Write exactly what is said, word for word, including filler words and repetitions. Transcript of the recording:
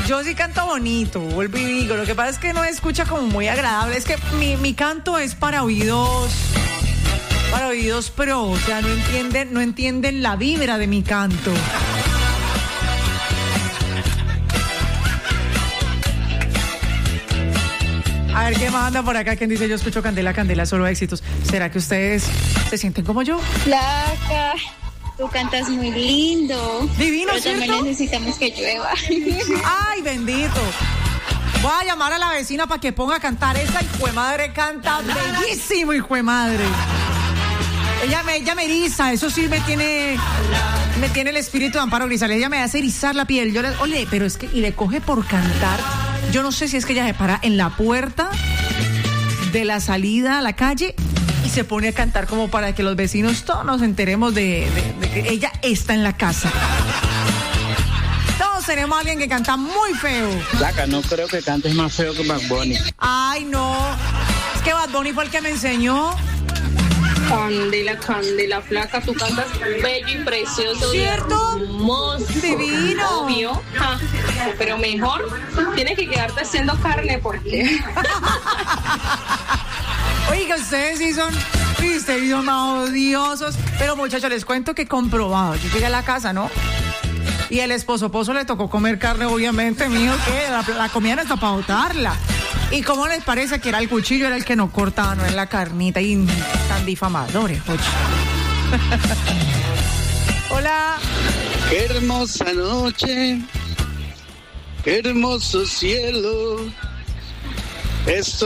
Yo sí canto bonito, vuelvo y digo. Lo que pasa es que no escucha como muy agradable. Es que mi, mi canto es para oídos, para oídos pro. O sea, no entienden, no entienden la vibra de mi canto. A ver, ¿qué más anda por acá? ¿Quién dice yo escucho Candela, Candela, solo éxitos? ¿Será que ustedes se sienten como yo? Flaca, tú cantas muy lindo. Divino, pero ¿cierto? también necesitamos que llueva. Ay, bendito. Voy a llamar a la vecina para que ponga a cantar. Esa hijuemadre canta bellísimo, hijuemadre. Ella me, ella me eriza, eso sí me tiene, me tiene el espíritu de Amparo Grisales. Ella me hace erizar la piel. Yo le, ole, pero es que, y le coge por cantar. Yo no sé si es que ella se para en la puerta de la salida a la calle y se pone a cantar como para que los vecinos todos nos enteremos de, de, de que ella está en la casa. Todos tenemos a alguien que canta muy feo. Flaca, no creo que cantes más feo que Bad Bunny. Ay, no. Es que Bad Bunny fue el que me enseñó. Candela, Candela, flaca, tú cantas bello y precioso. ¿Cierto? Hermoso. Divino. Obvio. Ja. Pero mejor tienes que quedarte haciendo carne porque... Oiga, ustedes sí son, ustedes sí son más odiosos. Pero muchachos, les cuento que comprobado. Yo llegué a la casa, ¿no? Y el esposo pozo le tocó comer carne, obviamente, mijo, que la, la comida no está para botarla. ¿Y cómo les parece que era el cuchillo, era el que no cortaba, no era la carnita? Y tan difamadores, oye. Hola. Qué hermosa noche, qué hermoso cielo. Esto